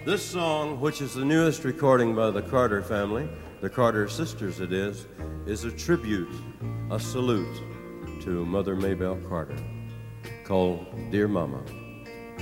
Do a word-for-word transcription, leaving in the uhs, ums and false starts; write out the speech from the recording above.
This song, which is the newest recording by the Carter family, the Carter sisters it is, is a tribute, a salute to Mother Maybelle Carter, called Dear Mama.